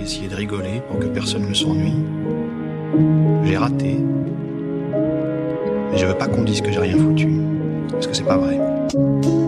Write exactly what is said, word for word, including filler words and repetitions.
essayé de rigoler pour que personne ne s'ennuie. J'ai raté. Mais je veux pas qu'on dise que j'ai rien foutu. Parce que c'est pas vrai.